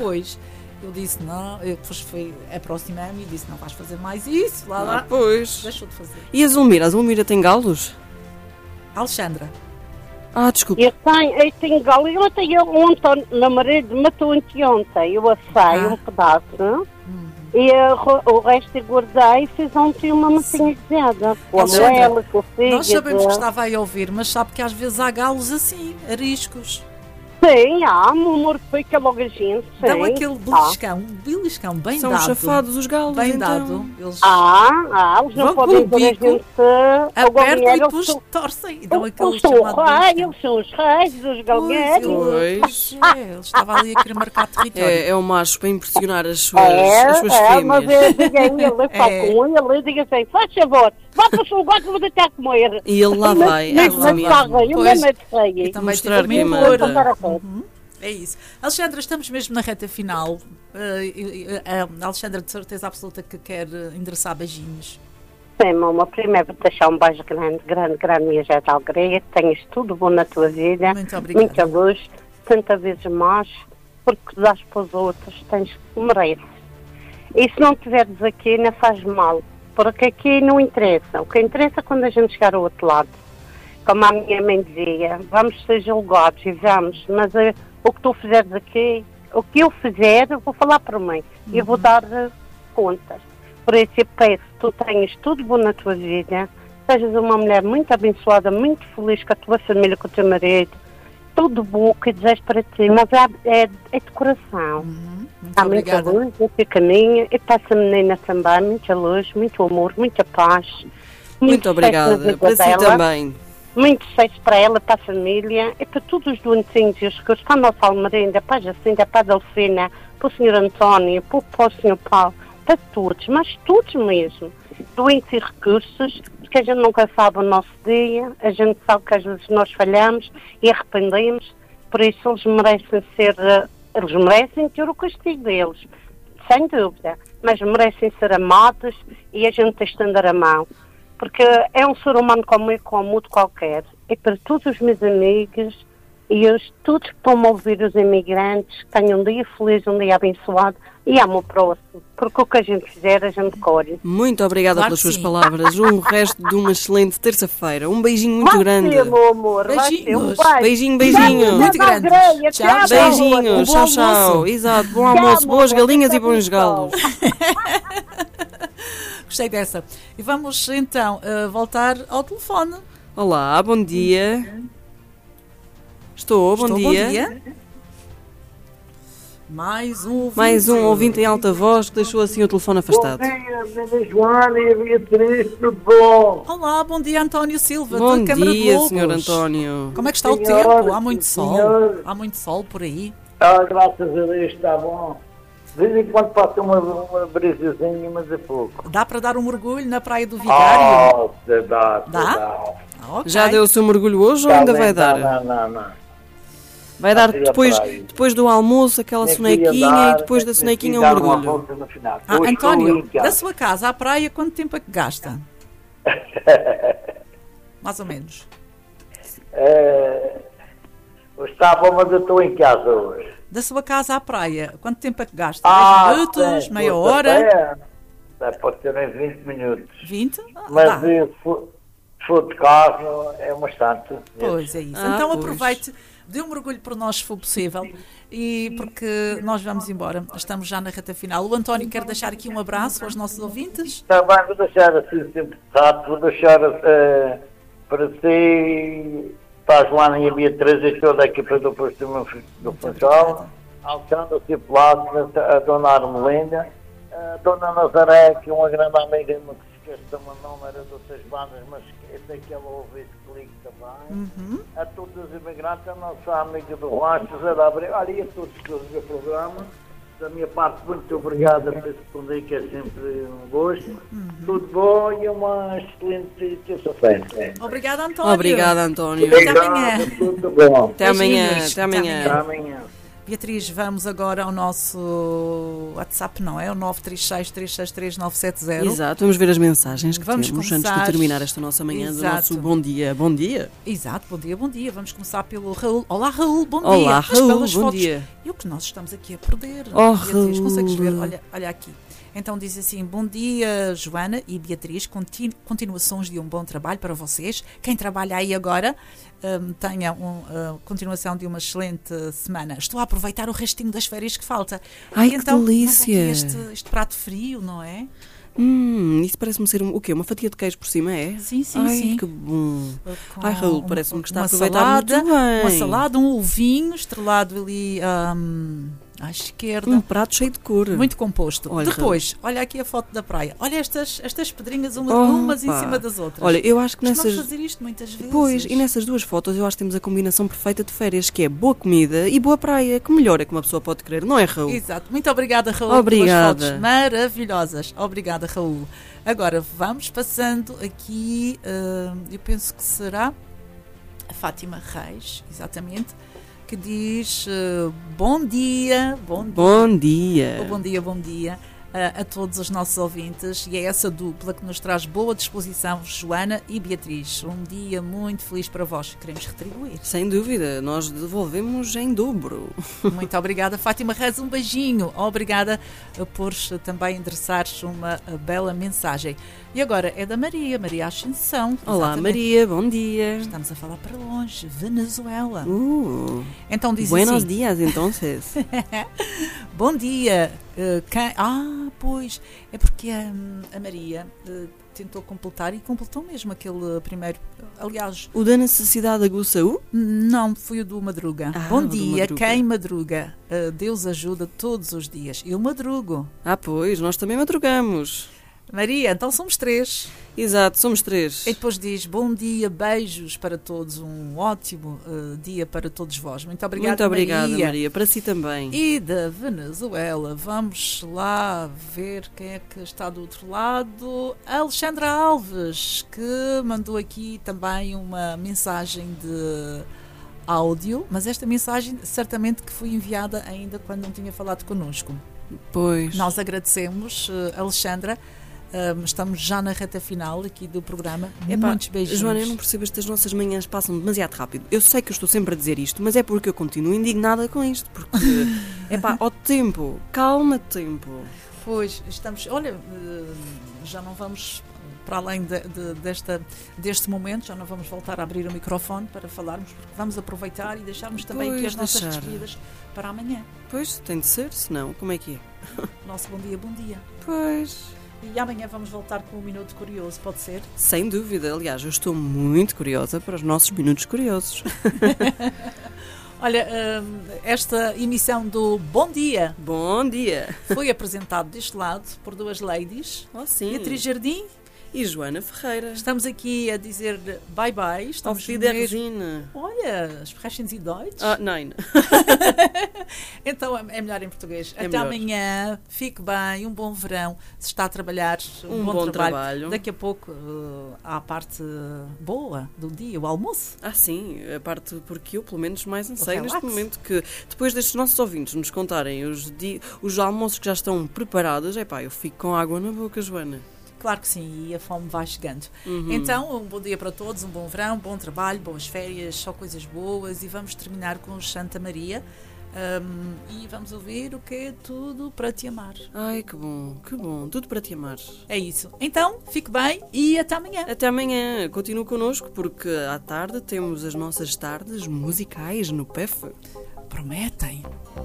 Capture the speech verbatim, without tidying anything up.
depois eu disse não, eu depois fui aproximar-me e disse não vais fazer mais isso, lá lá. Ah, pois. Deixou de fazer. E a Zulmira? A Zulmira tem galos? Alexandra. Ah, desculpa. Eu tenho, eu tenho galo. Eu até eu ontem, meu marido matou anteontem. Eu assei Ah. um pedaço. E uh, o resto eu guardei e fiz ontem uma massinha guisada. Com a Alexandra, moela, com o fígado. Nós sabemos que estava aí a ouvir, mas sabe que às vezes há galos assim, ariscos. Sim, há, meu amor, fica logo a gente. Sim. Dão aquele beliscão, um beliscão bem São dado. chafados os galos, Bem então. dado. Eles Ah, ah, eles não vão podem com o ver a bico, gente. apertam e eles depois são- torcem e dão Eles aquele são os chamado reis, beliscão. eles são os reis dos Pois, galinheiros. ele, pois é, ele estava ali a querer marcar território. É, é o macho para impressionar as suas, É, as suas é, mas fêmeas. eu digo a ele, eu falo É. com ele e digo assim, faz favor, vá para o seu gato, vou deixar comer. E ele lá vai. Mas Ah, mas sim. está bem, eu Pois. mesmo é de feia. E também Mostrar tive quem a manda. memória. Uhum. Uhum. É isso. Alexandra, estamos mesmo na reta final. Uh, e- e- a Alexandra, de certeza absoluta, que quer uh, endereçar beijinhos. Sim, mamãe, primeiro vou deixar um beijo grande, grande, grande, minha Jeta Alegria, tenhas tudo bom na tua vida, Muito obrigada. muita luz, tanta vezes mais, porque dás para os outros, tens que mereces. E se não estiveres aqui, não faz mal, porque aqui não interessa. O que interessa é quando a gente chegar ao outro lado. Como a minha mãe dizia, vamos ser julgados e vamos, mas eh, o que tu fizeres aqui, o que eu fizer, eu vou falar para mim e eu vou dar eh, contas. Por isso eu peço que tu tenhas tudo bom na tua vida, sejas uma mulher muito abençoada, muito feliz com a tua família, com o teu marido, tudo bom que desejo para ti, mas é, é, é de coração. Uhum. Muito Há muita obrigada. luz no teu caminho e passa a menina também, muita luz, muito amor, muita paz. Muito sucesso na obrigada. vida Para si dela. também. Muito sucesso para ela, para a família e para todos os doentinhos e os recursos, para a nossa Almerinda, para a Jacinta, para a Delfina, para o senhor António, para o, para o senhor Paulo, para todos, mas todos mesmo. Doentes e recursos, porque a gente nunca sabe o nosso dia, a gente sabe que às vezes nós falhamos e arrependemos, por isso eles merecem ser, eh, eles merecem ter o castigo deles, sem dúvida, mas merecem ser amados e a gente tem que estender a mão. Porque é um ser humano como eu, como outro qualquer. E para todos os meus amigos e os, todos que estão a ouvir, os imigrantes, que tenham um dia feliz, um dia abençoado e amo o próximo. Porque o que a gente fizer, a gente colhe. Muito obrigada Claro pelas que suas sim. palavras. Um resto de uma excelente terça-feira. Um beijinho muito vai grande. ser, meu amor, vai ser um Beijinhos. beijo. Beijinho, beijinho. Muito grande. Tchau, Tchau, tchau. Beijinhos. Um bom Tchau, tchau. almoço. Exato. Bom Tchau, almoço. amor. Boas galinhas e Fica bons bem, galos. Gostei dessa. E vamos então uh, voltar ao telefone. Olá, bom dia. Estou, bom Estou, dia. Mais um ouvinte. Mais um ouvinte em alta voz que deixou assim o telefone afastado. Bom dia, Dona Joana e a Beatriz, tudo bom? Olá, bom dia, António Silva, Bom da Câmara de dia, Lobos. senhor António. Como é que está o Senhora, tempo? Há muito sol? senhora. Há muito sol por aí? Ah, graças a Deus está bom. De vez em quando passa uma, uma brisazinha, mas é pouco. Dá para dar um mergulho na Praia do Vigário? Ah, se dá, se Dá? dá. Ah, ok. Já deu o seu mergulho hoje ou Tá ainda bem, vai tá, dar? Não, não, não. Vai dar Vai depois, para aí. depois do almoço, aquela Nem que sonequinha ia dar, e depois da nem que sonequinha ia um dar uma mergulho. volta no final. Ah, Hoje António, estou em da casa. sua casa à praia, quanto tempo é que gasta? Mais ou menos. É, hoje está bom, mas eu estou em casa hoje. Da sua casa à praia, quanto tempo é que gasta? Ah, dez minutos? sim, meia força, hora? é, é, pode ser em vinte minutos. vinte? Ah, Mas dá. se for, se for de carro, é uma instante. Pois é isso. Ah, então pois. aproveite, dê um mergulho por nós se for possível e porque nós vamos embora. Estamos já na reta final. O António quer deixar aqui um abraço aos nossos ouvintes. Também vou deixar assim sempre rápido, vou deixar eh, para si, para a Joana e a Beatriz e toda a equipa do posto do Funchal, a Alexandra Ciplado, a Dona Armelinda, a Dona Nazaré, que é uma grande amiga minha que se esquece do meu nome, era de outras bandas, mas eu sei que ela ouve esse clique também. Uhum. A todos os imigrantes, a nossa amiga do Rancho, José da Abreu, olha, e a todos que ouvem o programa. Da minha parte, muito obrigada por responder, que é sempre um gosto. Uhum. Tudo bom e uma excelente terça-feira. Obrigada, António. Obrigada, António. Até amanhã. Tudo bom. Até amanhã. Beijinhos. Até amanhã. Até amanhã. Beatriz, vamos agora ao nosso WhatsApp, não é? O nove três seis, três seis três, nove sete zero. Exato, vamos ver as mensagens que Vamos temos começar... antes de terminar esta nossa manhã Exato. do nosso Bom Dia. Bom dia. Exato, bom dia, bom dia. Vamos começar pelo Raul. Olá, Raul, bom Olá, dia. Mas Raul, pelas bom fotos, dia. E o que nós estamos aqui a perder? Oh, Beatriz, Raul. consegues ver? Olha, olha aqui. Então diz assim, bom dia Joana e Beatriz, continu continuações de um bom trabalho para vocês. Quem trabalha aí agora um, tenha uma uh, continuação de uma excelente semana. Estou a aproveitar o restinho das férias que falta. Ai, e que então, delícia. mas aqui este, este prato frio, não é? Hum, isso parece-me ser um, o quê? Uma fatia de queijo por cima, é? Sim, sim, Ai, sim. que bom. Com Ai, Raul, uma- parece-me que está a uma aproveitar salada, muito bem. Uma salada, um ovinho estrelado ali um, à esquerda. Um prato cheio de cor. Muito composto. Olha, Depois, olha aqui a foto da praia. Olha estas, estas pedrinhas uma, Oh, umas em pá. cima das outras. Olha, eu acho que Costumamos nessas... fazer isto muitas vezes. Pois, e nessas duas fotos eu acho que temos a combinação perfeita de férias, que é boa comida e boa praia. Que melhor é que uma pessoa pode querer, não é, Raul? Exato. Muito obrigada, Raul, Obrigada. pelas fotos maravilhosas. Obrigada, Raul. Agora, vamos passando aqui, ah, eu penso que será a Fátima Reis, exatamente, que diz ah, bom dia, bom dia. Bom dia. Oh, bom dia, bom dia uh, a todos os nossos ouvintes, e é essa dupla que nos traz boa disposição, Joana e Beatriz. Um dia muito feliz para vós, queremos retribuir. Sem dúvida, nós devolvemos em dobro. Muito obrigada, Fátima Reis, um beijinho. Obrigada uh, por uh, também endereçares uma uh, bela mensagem. E agora é da Maria, Maria Ascensão. Olá, Exatamente. Maria, bom dia. Estamos a falar para longe, Venezuela. Uh, Então diz buenos assim, dias, então. bom dia. Uh, quem... Ah, pois, é porque hum, a Maria uh, tentou completar e completou mesmo aquele primeiro. Aliás, O da necessidade aguça o? não, foi o do Madruga. Ah, Bom o do dia, Madruga. quem madruga? Uh, Deus ajuda todos os dias. Eu madrugo. Ah, pois, nós também madrugamos. Maria, então somos três. Exato, somos três. E depois diz, bom dia, beijos para todos, um ótimo uh, dia para todos vós. Muito obrigada, Muito obrigada, Maria. Maria. Para si também. E da Venezuela, vamos lá ver quem é que está do outro lado. A Alexandra Alves, que mandou aqui também uma mensagem de áudio, mas esta mensagem certamente que foi enviada ainda quando não tinha falado connosco. Pois. Nós agradecemos, uh, Alexandra. Um, estamos já na reta final aqui do programa. Epá, Muitos beijinhos. Joana, eu não percebo, estas nossas manhãs passam demasiado rápido. Eu sei que eu estou sempre a dizer isto, mas é porque eu continuo indignada com isto. Porque, epá, ao tempo, calma, tempo. Pois, estamos. Olha, uh, já não vamos para além de, de, desta, deste momento, já não vamos voltar a abrir o microfone para falarmos, porque vamos aproveitar e deixarmos também Pois, aqui as nossas deixar. despedidas para amanhã. Pois, tem de ser, senão, como é que é? Nosso bom dia, bom dia. Pois. E amanhã vamos voltar com um Minuto Curioso, pode ser? Sem dúvida, aliás, eu estou muito curiosa para os nossos minutos curiosos. Olha, hum, esta emissão do Bom Dia Bom dia! foi apresentado deste lado por duas ladies, Oh, sim. Beatriz Jardim. E Joana Ferreira. Estamos aqui a dizer bye-bye. Auf Estamos Wiedersehen. mesmo... Olha, sprechen Sie Deutsch? Ah, nein. Então é é melhor em português. É Até melhor. amanhã. Fique bem. Um bom verão. Se está a trabalhar, um, Um bom, bom trabalho. trabalho. Daqui a pouco uh, há a parte uh, boa do dia, o almoço. Ah, sim, a parte porque eu, pelo menos, mais anseio relax. neste momento que, depois destes nossos ouvintes nos contarem os, di- os almoços que já estão preparados, é pá, eu fico com água na boca, Joana. Claro que sim, e a fome vai chegando. Uhum. Então, um bom dia para todos, um bom verão, bom trabalho, boas férias, só coisas boas. E vamos terminar com os Santa Maria. Um, e vamos ouvir o que é Tudo para Te Amar. Ai, que bom, que bom, tudo para te amar. É isso. Então, fique bem e até amanhã. Até amanhã, continue connosco porque à tarde temos as nossas tardes musicais no P E F. Prometem.